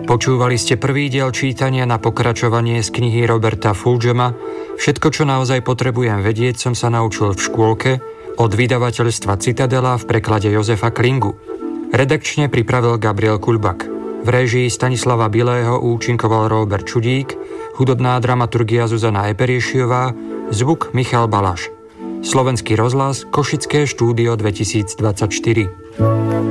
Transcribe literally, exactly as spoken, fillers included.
Počúvali ste prvý diel čítania na pokračovanie z knihy Roberta Fulghama Všetko, čo naozaj potrebujem vedieť, som sa naučil v škôlke od vydavateľstva Citadela v preklade Jozefa Klingu. Redakčne pripravil Gabriel Kuľbak. V réžii Stanislava Bilého účinkoval Róbert Čudík, hudobná dramaturgia Zuzana Eperiešiová, zvuk Michal Balaš. Slovenský rozhlas, Košické štúdio dvetisícdvadsaťštyri.